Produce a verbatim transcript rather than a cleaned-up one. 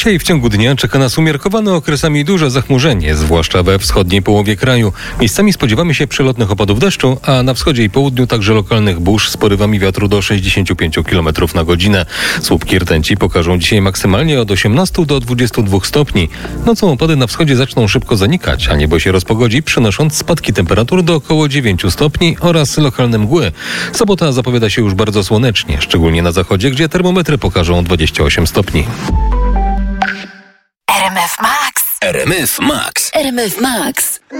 Dzisiaj w ciągu dnia czeka nas umiarkowane, okresami duże zachmurzenie, zwłaszcza we wschodniej połowie kraju. Miejscami spodziewamy się przelotnych opadów deszczu, a na wschodzie i południu także lokalnych burz z porywami wiatru do sześćdziesiąt pięć kilometrów na godzinę. Słupki rtęci pokażą dzisiaj maksymalnie od osiemnastu do dwudziestu dwóch stopni. Nocą opady na wschodzie zaczną szybko zanikać, a niebo się rozpogodzi, przynosząc spadki temperatur do około dziewięciu stopni oraz lokalne mgły. Sobota zapowiada się już bardzo słonecznie, szczególnie na zachodzie, gdzie termometry pokażą dwadzieścia osiem stopni. R M F Max. R M F Max. R M F Max.